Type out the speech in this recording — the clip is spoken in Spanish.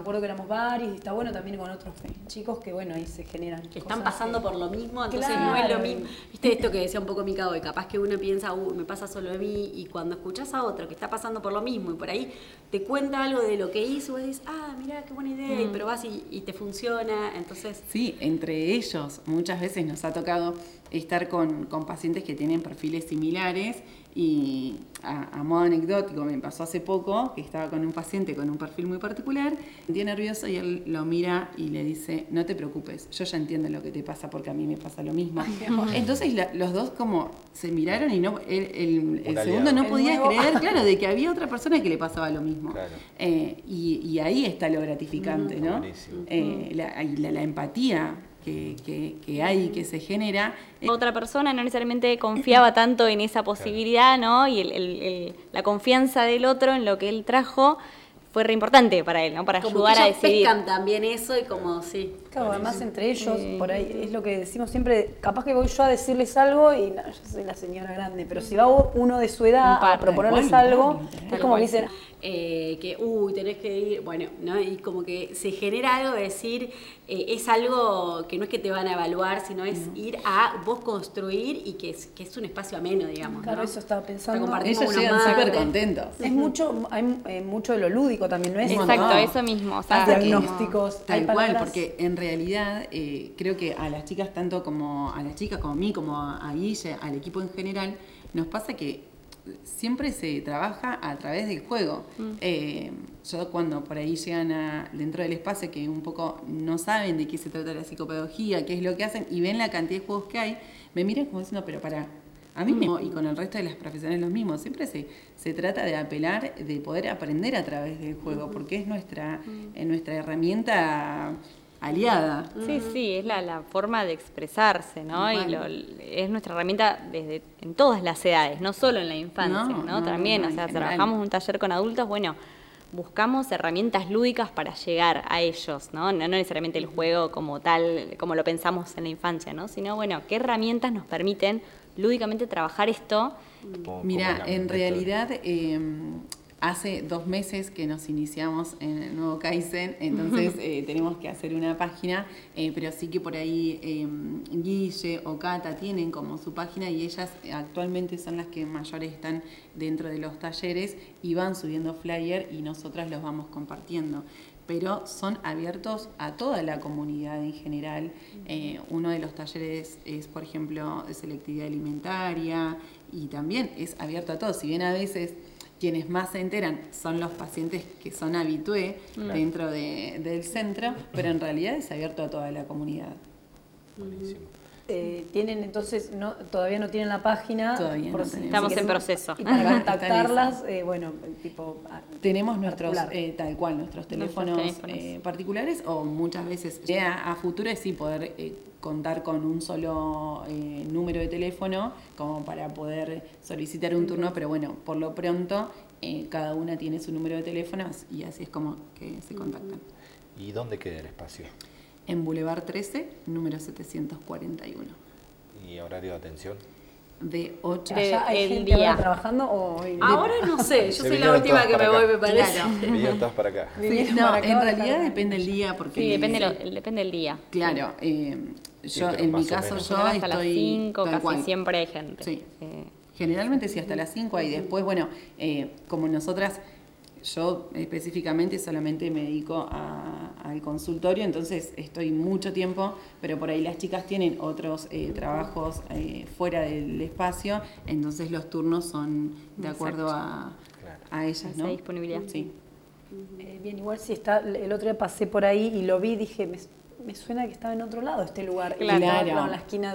acuerdo que éramos varios y está bueno también con otros chicos que bueno, ahí se generan que están pasando por lo mismo, entonces claro. no es lo mismo. Viste esto que decía un poco Mica hoy, capaz que uno piensa, me pasa solo a mí, y cuando escuchás a otro que está pasando por lo mismo y por ahí te cuenta algo de lo que hizo, vos decís, mirá, qué buena idea, y probás y te funciona, entonces... Sí, entre ellos muchas veces nos ha tocado estar con pacientes que tienen perfiles similares y a modo anecdótico me pasó hace poco que estaba con un paciente con un perfil muy particular, tiene nervioso y él lo mira y le dice, no te preocupes, yo ya entiendo lo que te pasa porque a mí me pasa lo mismo. Entonces los dos como se miraron y no el segundo no podía creer, claro, de que había otra persona que le pasaba lo mismo. Claro. Y ahí está lo gratificante, ¿no? La empatía que hay, que se genera. Otra persona no necesariamente confiaba tanto en esa posibilidad, ¿no? Y la confianza del otro en lo que él trajo fue re importante para él, ¿no? Para como ayudar que a ellos decidir. pescan también eso y como, sí. Claro, además entre ellos, por ahí es lo que decimos siempre, capaz que voy yo a decirles algo y no, yo soy la señora grande, pero si va uno de su edad a proponerles algo, es como que dicen... tenés que ir, bueno, ¿no? Y como que se genera algo de decir, es algo que no es que te van a evaluar, sino es ir a vos construir y que es un espacio ameno, digamos. Claro, ¿no? eso estaba pensando. Ellos llegan súper contentos. Es mucho, hay mucho de lo lúdico también, ¿no es? Exacto, eso mismo. O sea, diagnósticos. Tal cual, porque en realidad creo que a las chicas, tanto como a las chicas como a mí, como a Guille, al equipo en general, nos pasa que siempre se trabaja a través del juego. Yo cuando por ahí llegan dentro del espacio que un poco no saben de qué se trata la psicopedagogía, qué es lo que hacen y ven la cantidad de juegos que hay, me miran como diciendo, pero para... A mí mismo y con el resto de las profesionales los mismos, siempre se trata de apelar, de poder aprender a través del juego, porque es nuestra herramienta aliada. Sí, es la forma de expresarse, ¿no? Y es nuestra herramienta en todas las edades, no solo en la infancia, ¿no? También, o sea, trabajamos un taller con adultos, bueno, buscamos herramientas lúdicas para llegar a ellos, ¿no? No necesariamente el juego como tal, como lo pensamos en la infancia, ¿no? Sino, bueno, ¿qué herramientas nos permiten lúdicamente trabajar esto? Mira, en realidad... hace 2 meses que nos iniciamos en el nuevo Kaizen, entonces tenemos que hacer una página, pero sí que por ahí Guille o Cata tienen como su página y ellas actualmente son las que mayores están dentro de los talleres y van subiendo flyer y nosotras los vamos compartiendo. Pero son abiertos a toda la comunidad en general. Uno de los talleres es, por ejemplo, de selectividad alimentaria y también es abierto a todos. Si bien a veces quienes más se enteran son los pacientes que son habitué dentro del centro, pero en realidad es abierto a toda la comunidad. Buenísimo. Tienen entonces, todavía no tienen la página. Todavía no tenemos. Estamos en proceso. Y para contactarlas, tenemos nuestros, tal cual, nuestros teléfonos particulares o muchas veces a futuro es sí poder contar con un solo número de teléfono como para poder solicitar un turno, pero bueno, por lo pronto cada una tiene su número de teléfono y así es como que se contactan. ¿Y dónde queda el espacio? En Boulevard 13, número 741. ¿Y horario de atención? De 8 ¿Allá hay gente día. Trabajando o ahora no sé, yo soy la última que me voy, me parece. Claro. Vinieron todas para acá. Sí, no, en realidad depende del día. Porque Sí, depende del día. Claro, yo pero en mi más o caso menos. yo Hasta las estoy 5, tal casi cual. siempre hay gente. Sí. Generalmente sí, hasta las 5 y después, bueno, como nosotras, yo específicamente solamente me dedico al consultorio, entonces estoy mucho tiempo, pero por ahí las chicas tienen otros trabajos fuera del espacio, entonces los turnos son de acuerdo a ellas, ¿no? Esa disponibilidad. Sí. Bien, igual si está, el otro día pasé por ahí y lo vi, dije, me suena que estaba en otro lado este lugar. Claro. Estaba en la esquina